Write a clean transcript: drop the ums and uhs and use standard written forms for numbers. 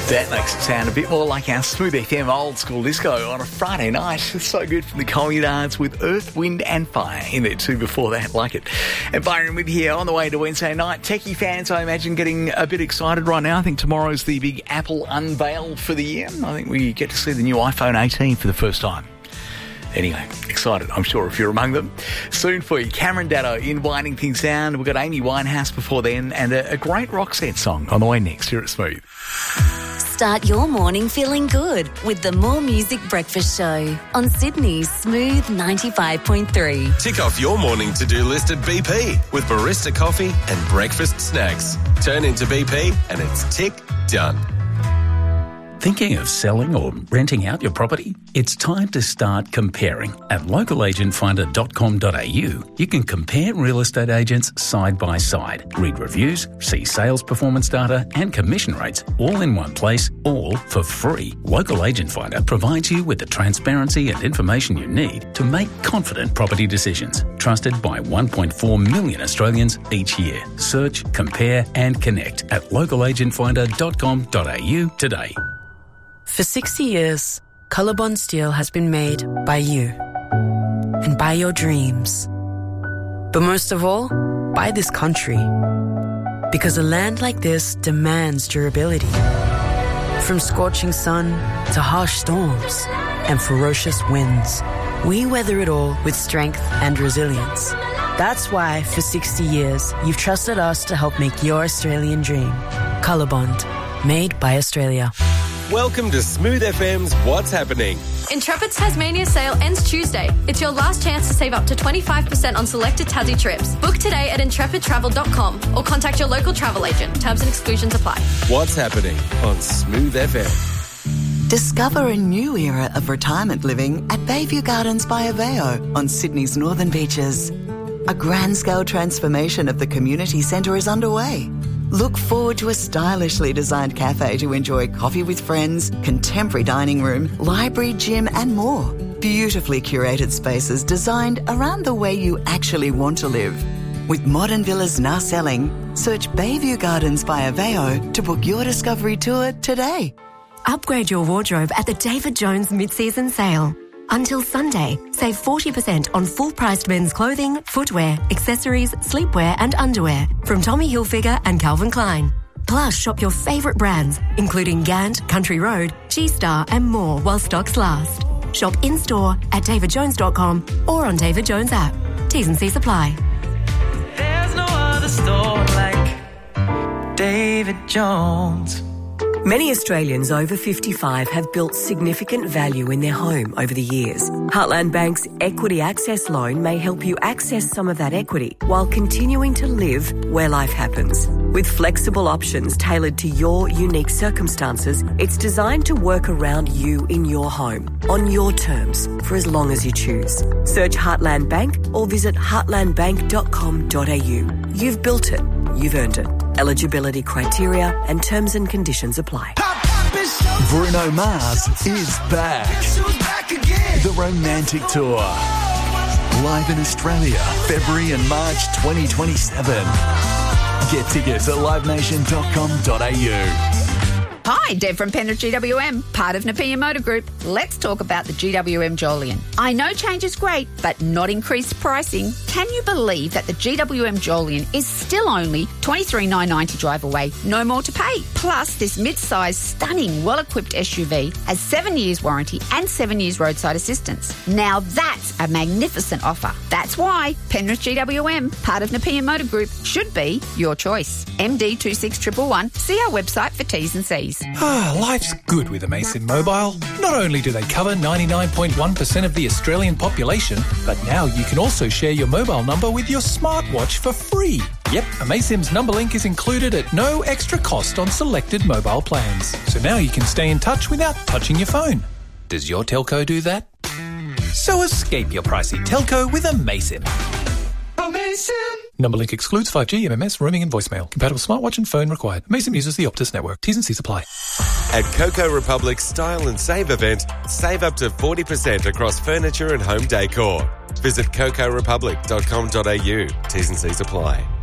That makes it sound a bit more like our Smooth FM old school disco on a Friday night. It's so good from the Communards with Earth, Wind and Fire in there too before that. Like it. And Byron with you here on the way to Wednesday night. Techie fans, I imagine, getting a bit excited right now. I think tomorrow's the big Apple unveil for the year. I think we get to see the new iPhone 18 for the first time. Anyway, excited, I'm sure, if you're among them. Soon for you, Cameron Datto in Winding Things Down. We've got Amy Winehouse before then and a great Roxette song on the way next here at Smooth. Start your morning feeling good with the More Music Breakfast Show on Sydney's Smooth 95.3. Tick off your morning to-do list at BP with barista coffee and breakfast snacks. Turn into BP and it's tick done. Thinking of selling or renting out your property? It's time to start comparing. At localagentfinder.com.au, you can compare real estate agents side by side, read reviews, see sales performance data and commission rates all in one place, all for free. Local Agent Finder provides you with the transparency and information you need to make confident property decisions. Trusted by 1.4 million Australians each year. Search, compare and connect at localagentfinder.com.au today. For 60 years, Colorbond Steel has been made by you and by your dreams. But most of all, by this country. Because a land like this demands durability. From scorching sun to harsh storms and ferocious winds, we weather it all with strength and resilience. That's why, for 60 years, you've trusted us to help make your Australian dream. Colorbond, made by Australia. Welcome to Smooth FM's What's Happening. Intrepid's Tasmania sale ends Tuesday. It's your last chance to save up to 25% on selected Tassie trips. Book today at intrepidtravel.com or contact your local travel agent. Terms and exclusions apply. What's Happening on Smooth FM. Discover a new era of retirement living at Bayview Gardens by Aveo on Sydney's northern beaches. A grand-scale transformation of the community centre is underway. Look forward to a stylishly designed cafe to enjoy coffee with friends, contemporary dining room, library, gym and more. Beautifully curated spaces designed around the way you actually want to live. With modern villas now selling, search Bayview Gardens by Aveo to book your discovery tour today. Upgrade your wardrobe at the David Jones mid-season sale. Until Sunday, save 40% on full-priced men's clothing, footwear, accessories, sleepwear and underwear from Tommy Hilfiger and Calvin Klein. Plus, shop your favourite brands, including Gant, Country Road, G-Star and more while stocks last. Shop in-store at davidjones.com or on David Jones app. T's and C's apply. There's no other store like David Jones. Many Australians over 55 have built significant value in their home over the years. Heartland Bank's Equity Access Loan may help you access some of that equity while continuing to live where life happens. With flexible options tailored to your unique circumstances, it's designed to work around you in your home, on your terms, for as long as you choose. Search Heartland Bank or visit heartlandbank.com.au. You've built it. You've earned it. Eligibility criteria and terms and conditions apply. Bruno Mars is back. The Romantic Tour. Live in Australia, February and March 2027. Get tickets at livenation.com.au. Hi, Deb from Penrith GWM, part of Nepean Motor Group. Let's talk about the GWM Jolion. I know change is great, but not increased pricing. Can you believe that the GWM Jolion is still only $23,990 drive away, no more to pay? Plus, this mid-sized, stunning, well-equipped SUV has 7 years warranty and 7 years roadside assistance. Now that's a magnificent offer. That's why Penrith GWM, part of Nepean Motor Group, should be your choice. MD26111. See our website for T's and C's. Life's good with Amasim Mobile. Not only do they cover 99.1% of the Australian population, but now you can also share your mobile number with your smartwatch for free. Yep, Amasim's number link is included at no extra cost on selected mobile plans. So now you can stay in touch without touching your phone. Does your telco do that? So escape your pricey telco with Amasim. Amasim! Number link excludes 5G, MMS, roaming and voicemail. Compatible smartwatch and phone required. Amasim uses the Optus network. T's and C's apply. At Coco Republic's Style and Save event, save up to 40% across furniture and home decor. Visit cocorepublic.com.au. T's and C's apply.